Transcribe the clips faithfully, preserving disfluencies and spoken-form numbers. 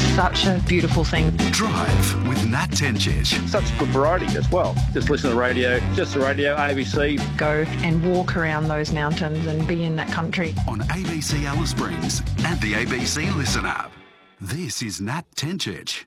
such a beautiful thing. Drive with Nat Tencic. Such good variety as well. Just listen to the radio, just the radio, A B C. Go and walk around those mountains and be in that country. On A B C Alice Springs and the A B C Listen app. This is Nat Tencic.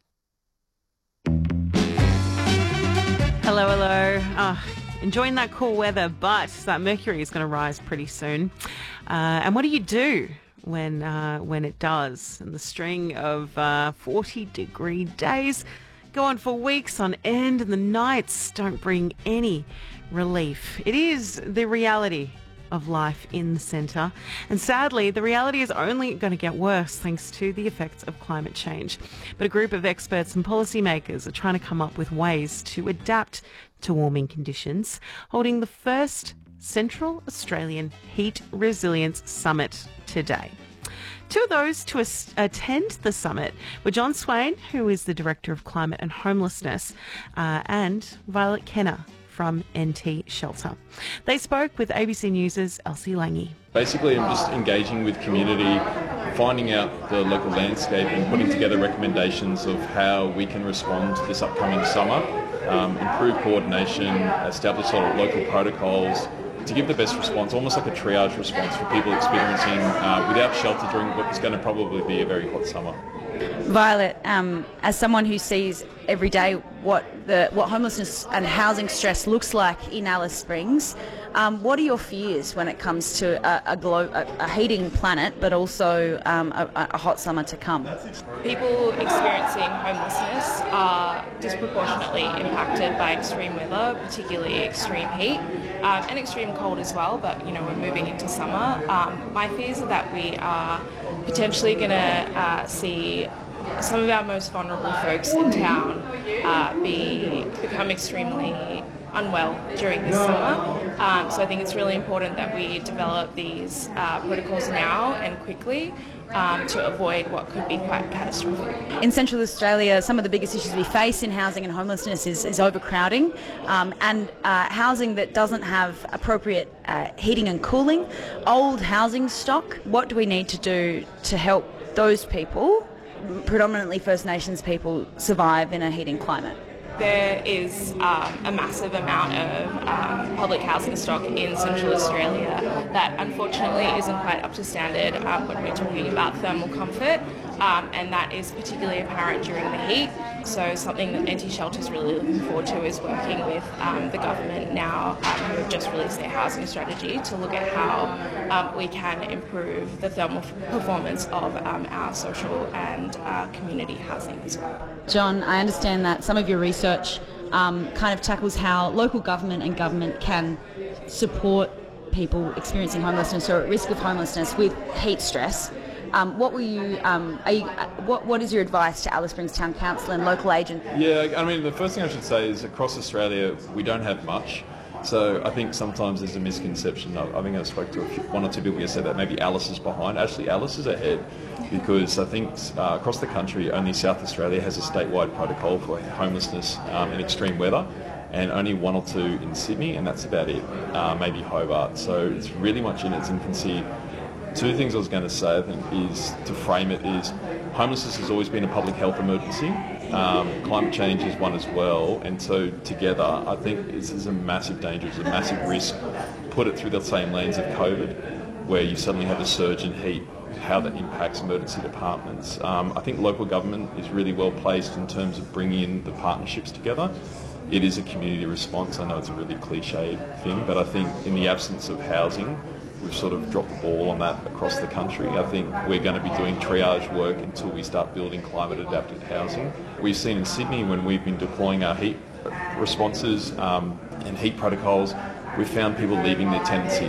Hello, hello. Oh, enjoying that cool weather, but that mercury is going to rise pretty soon. Uh, and what do you do when uh, when it does? And the string of uh, forty degree days go on for weeks on end, and the nights don't bring any relief. It is the reality of life in the centre. And sadly, the reality is only going to get worse thanks to the effects of climate change. But a group of experts and policymakers are trying to come up with ways to adapt to warming conditions, holding the first Central Australian Heat Resilience Summit today. Two of those to as- attend the summit were John Swain, who is the Director of Climate and Homelessness, uh, and Violet Kenner from N T Shelter. They spoke with A B C News' Elsie Lange. Basically, I'm just engaging with community, finding out the local landscape and putting together recommendations of how we can respond to this upcoming summer, um, improve coordination, establish sort of local protocols to give the best response, almost like a triage response for people experiencing uh, without shelter during what is going to probably be a very hot summer. Violet, um, as someone who sees every day what the what homelessness and housing stress looks like in Alice Springs, um, what are your fears when it comes to a, a, glo- a, a heating planet, but also um, a, a hot summer to come? People experiencing homelessness are disproportionately impacted by extreme weather, particularly extreme heat, um, and extreme cold as well, but you know, we're moving into summer. Um, my fears are that we are potentially going to uh, see some of our most vulnerable folks in town uh, be become extremely unwell during this summer. Um, so I think it's really important that we develop these uh, protocols now and quickly um, to avoid what could be quite catastrophic. In Central Australia, some of the biggest issues we face in housing and homelessness is, is overcrowding um, and uh, housing that doesn't have appropriate uh, heating and cooling, old housing stock. What do we need to do to help those people, predominantly First Nations people, survive in a heating climate? There is um, a massive amount of um, public housing stock in Central Australia that unfortunately isn't quite up to standard um, when we're talking about thermal comfort, um, and that is particularly apparent during the heat. So something that N T Shelter is really looking forward to is working with um, the government now, um, who have just released their housing strategy, to look at how um, we can improve the thermal performance of um, our social and uh, community housing as well. John, I understand that some of your research um, kind of tackles how local government and government can support people experiencing homelessness or at risk of homelessness with heat stress. Um, what will you, um, are you uh, what, what is your advice to Alice Springs Town Council and local agents? Yeah, I mean, the first thing I should say is across Australia, we don't have much. So I think sometimes there's a misconception. I, I think I spoke to a few, one or two people who said that maybe Alice is behind. Actually, Alice is ahead, because I think uh, across the country, only South Australia has a statewide protocol for homelessness um, in extreme weather, and only one or two in Sydney, and that's about it, uh, maybe Hobart. So it's really much in its infancy. Two things I was going to say, I think, is to frame it is homelessness has always been a public health emergency. Um, climate change is one as well, and so together I think this is a massive danger, it's a massive risk. Put it through the same lens of COVID, where you suddenly have a surge in heat, how that impacts emergency departments. Um, I think local government is really well placed in terms of bringing in the partnerships together. It is a community response. I know it's a really cliched thing, but I think in the absence of housing, we've sort of dropped the ball on that across the country. I think we're going to be doing triage work until we start building climate-adapted housing. We've seen in Sydney, when we've been deploying our heat responses um, and heat protocols, we've found people leaving their tenancy